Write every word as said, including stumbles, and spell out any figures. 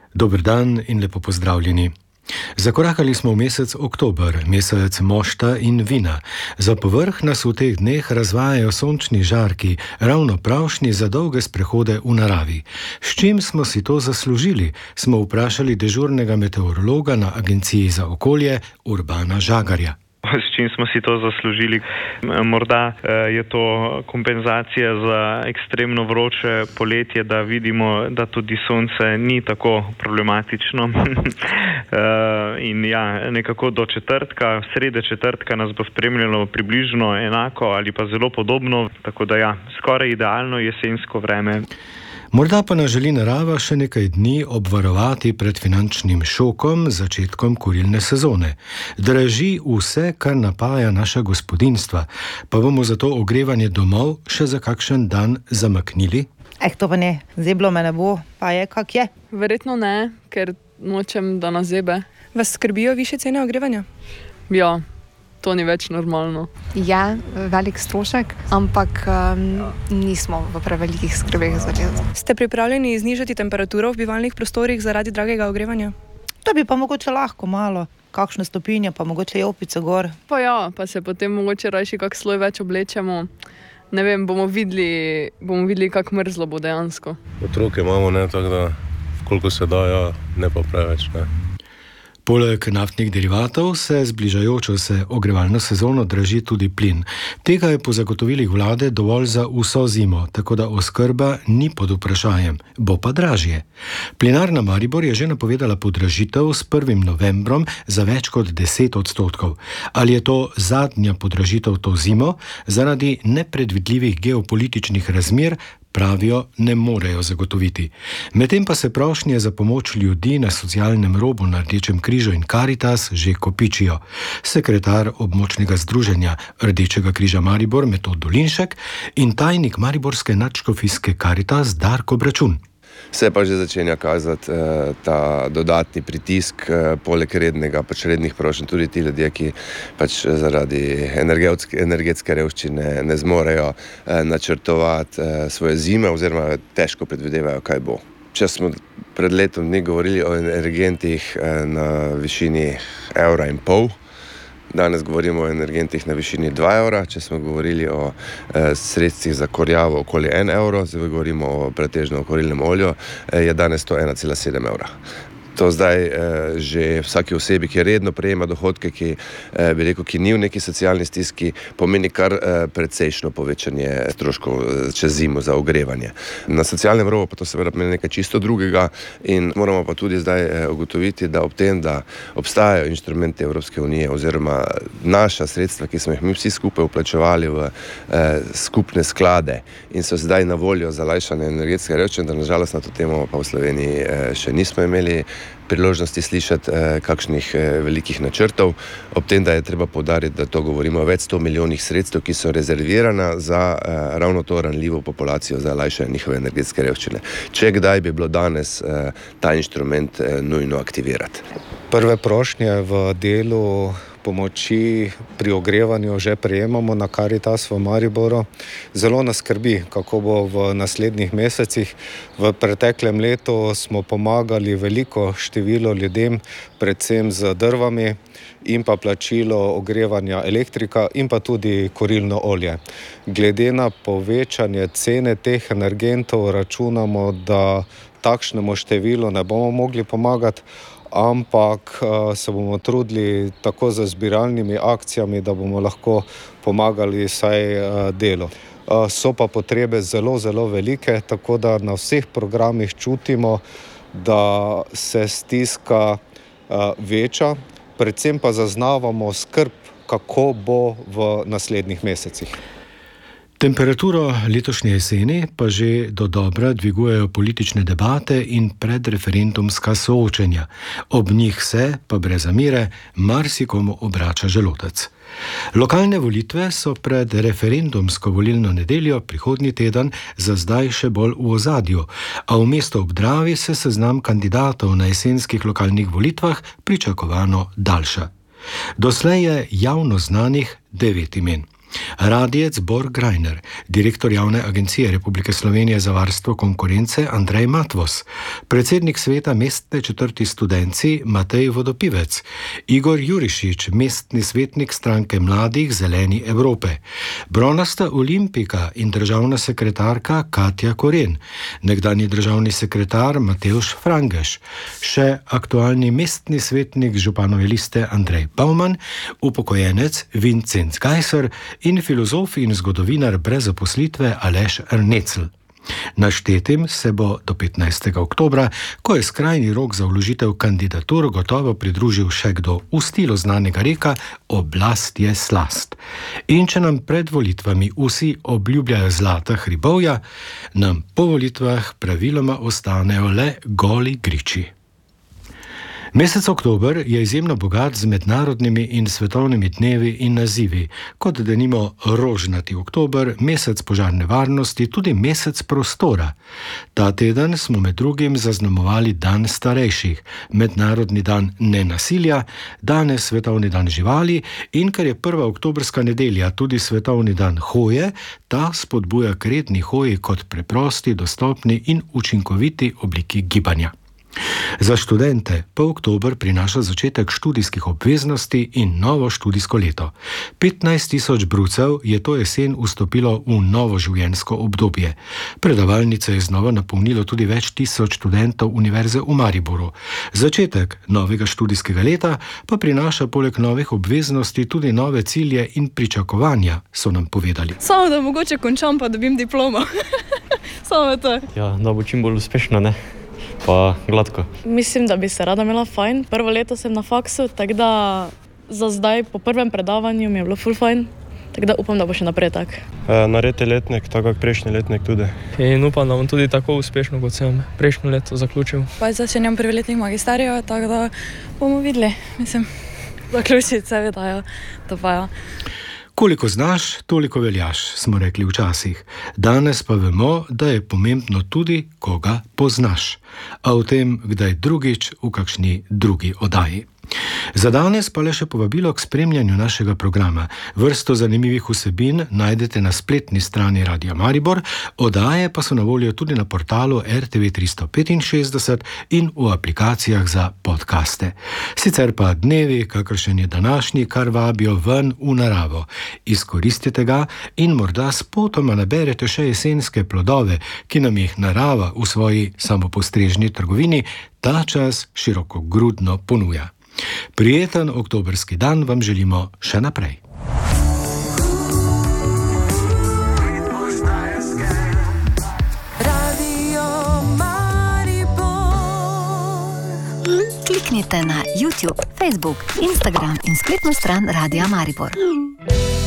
Dober dan in lepo pozdravljeni. Zakorakali smo v mesec oktober, mesec mošta in vina. Za povrh nas v teh dneh razvajajo sončni žarki, ravno pravšnji za dolge sprehode v naravi. S čim smo si to zaslužili, smo vprašali dežurnega meteorologa na Agenciji za okolje Urbana Žagarja. S čim smo si to zaslužili? Morda je to kompenzacija za ekstremno vroče poletje, da vidimo, da tudi sonce ni tako problematično. In ja, nekako do četrtka, srede četrtka nas bo spremljalo približno enako ali pa zelo podobno, tako da ja, skoraj idealno jesensko vreme. Morda pa nas želi narava še nekaj dni obvarovati pred finančnim šokom, začetkom kurilne sezone. Draži vse, kar napaja naša gospodinjstva, pa bomo zato ogrevanje domov še za kakšen dan zamaknili? Eh, to pa ne, zeblo me ne bo, pa je kak je. Verjetno ne, ker nočem, da nas zebe. Vas skrbijo višje cene ogrevanja? Ja. To ni več normalno. Ja, velik strošek, ampak um, nismo v prevelikih skrbeh za to. Ste pripravljeni znižati temperaturo v bivalnih prostorih zaradi dragega ogrevanja? To bi pa mogoče lahko malo, kakšne stopinje, pa mogoče jopice gor. Pa ja, pa se potem mogoče rajši kak sloj več oblečemo. Ne vem, bomo videli, bomo videli kak mrzlo bo dejansko. Otroke imamo, ne, tako da koliko se da, ja, ne pa preveč, ne. Poleg naftnih derivatov se z bližajočo se ogrevalno sezono draži tudi plin. Tega je po zagotovilih vlade dovolj za vso zimo, tako da oskrba ni pod vprašanjem, bo pa dražje. Plinarna Maribor je že napovedala podražitev s prvim novembrom za več kot deset odstotkov. Ali je to zadnja podražitev to zimo? Zaradi nepredvidljivih geopolitičnih razmer pravijo, ne morejo zagotoviti. Medtem pa se prošnje za pomoč ljudi na socialnem robu na Rdečem križu in Karitas že kopičijo. Sekretar območnega združenja Rdečega križa Maribor Metod Dolinšek in tajnik mariborske nadškofijske Karitas Darko Bračun. Se pa že začenja kazati eh, ta dodatni pritisk, eh, poleg rednega, pač rednih prošenj, tudi ti ljudje, ki pač zaradi energetske, energetske revščine ne zmorejo eh, načrtovati eh, svoje zime oziroma težko predvidevajo, kaj bo. Če smo pred letom dni govorili o energentih eh, na višini evra in pol, danes govorimo o energentih na višini dva evra, če smo govorili o e, sredstvih za kurjavo okoli en evro, zdaj govorimo o pretežno o kurilnem olju, e, je danes to ena cela sedem evra. To zdaj eh, že vsaki osebi, ki redno prejema dohodke, ki, eh, bi rekel, ki ni v neki socialni stiski, pomeni kar eh, precejšno povečanje stroškov čez zimo za ogrevanje. Na socialnem robu pa to seveda pomeni nekaj čisto drugega in moramo pa tudi zdaj eh, ugotoviti, da ob tem, da obstajajo inštrumenti Evropske unije oziroma naša sredstva, ki smo jih mi vsi skupaj vplačevali v eh, skupne sklade in so zdaj na voljo za lajšanje energetske revščine, da nažalost na to temo pa v Sloveniji eh, še nismo imeli priložnosti slišati eh, kakšnih eh, velikih načrtov, ob tem, da je treba poudariti, da to govorimo o več sto milijonih sredstev, ki so rezervirana za eh, ravno to ranljivo populacijo, za lajšanje njihove energetske revščine. Če kdaj bi bilo danes eh, ta inštrument eh, nujno aktivirati. Prve prošnje v delu pomoči pri ogrevanju že prejemamo na Karitas v Mariboru. Zelo nas skrbi, kako bo v naslednjih mesecih. V preteklem letu smo pomagali veliko število ljudem, predvsem z drvami in pa plačilo ogrevanja elektrika in pa tudi kurilno olje. Glede na povečanje cene teh energentov računamo, da takšnemu številu ne bomo mogli pomagati, ampak se bomo trudili tako z zbiralnimi akcijami, da bomo lahko pomagali vsaj delu. So pa potrebe zelo, zelo velike, tako da na vseh programih čutimo, da se stiska veča, predvsem pa zaznavamo skrb, kako bo v naslednjih mesecih. Temperaturo letošnje jeseni pa že dodobra dvigujejo politične debate in predreferendumska soočenja. Ob njih se, pa brez zamere, marsikomu obrača želodec. Lokalne volitve so pred referendumsko volilno nedeljo prihodnji teden za zdaj še bolj v ozadju, a v mestu ob Dravi se seznam kandidatov na jesenskih lokalnih volitvah pričakovano daljša. Doslej je javno znanih devet imen. Radijec Bor Grajner, direktor Javne agencije Republike Slovenije za varstvo konkurence Andrej Matvos, predsednik sveta mestne četrti Studenci Matej Vodopivec, Igor Jurišič, mestni svetnik stranke Mladih Zeleni Evrope, bronasta olimpika in državna sekretarka Katja Koren, nekdanji državni sekretar Matevž Frangeš, še aktualni mestni svetnik županove liste Andrej Bauman, upokojenec Vincent Gajser in filozof in zgodovinar brez zaposlitve Aleš Ernecl. Naštetim se bo do petnajstega oktobra, ko je skrajni rok za vložitev kandidatur, gotovo pridružil še kdo v stilu znanega reka "Oblast je slast". In če nam pred volitvami vsi obljubljajo zlata hribovja, nam po volitvah praviloma ostanejo le goli griči. Mesec oktober je izjemno bogat z mednarodnimi in svetovnimi dnevi in nazivi, kot denimo rožnati oktober, mesec požarne varnosti, tudi mesec prostora. Ta teden smo med drugim zaznamovali dan starejših, mednarodni dan nenasilja, danes svetovni dan živali in ker je prva oktobrska nedelja tudi svetovni dan hoje, ta spodbuja k redni hoji kot preprosti, dostopni in učinkoviti obliki gibanja. Za študente pa oktober prinaša začetek študijskih obveznosti in novo študijsko leto. petnajst tisoč brucev je to jesen vstopilo v novo življenjsko obdobje. Predavalnice je znova napolnilo tudi več tisoč študentov Univerze v Mariboru. Začetek novega študijskega leta pa prinaša poleg novih obveznosti tudi nove cilje in pričakovanja, so nam povedali. Samo da mogoče končam pa dobim diplomo. Samo to. Ja, da bo čim bolj uspešno, ne? Pa gladko. Mislim, da bi se rada imela fajn. Prvo leto sem na faksu, tako da za zdaj po prvem predavanju mi je bilo ful fajn. Tako da upam, da bo še naprej tak. E, narediti letnik, tako kot prejšnji letnik tudi. In upam, da bom tudi tako uspešno, kot sem prejšnjo leto zaključil. Pa začenjam prvi letnik magisterijo, tako da bomo videli. Mislim, zaključiti seveda, ja. To pa ja. Koliko znaš, toliko veljaš, smo rekli včasih. Danes pa vemo, da je pomembno tudi, koga poznaš. A o tem, kdaj drugič v kakšni drugi oddaji. Za danes pa le še povabilo k spremljanju našega programa. Vrsto zanimivih vsebin najdete na spletni strani Radia Maribor, oddaje pa so na voljo tudi na portalu R T V tristo petinšestdeset in v aplikacijah za podcaste. Sicer pa dnevi, kakršen je današnji, kar vabijo ven v naravo. Izkoristite ga in morda spotoma naberete še jesenske plodove, ki nam jih narava v svoji samopostrežni trgovini ta čas širokogrudno ponuja. Prijeten oktobrski dan vam želimo še naprej. Kliknite na YouTube, Facebook, Instagram in spletno stran Radia Maribor.